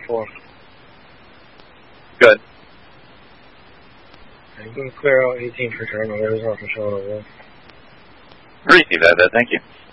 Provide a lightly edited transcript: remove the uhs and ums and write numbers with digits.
4. Good. You can clear out 18 for turn. I'll get his off the shoulder. Receive that, thank you.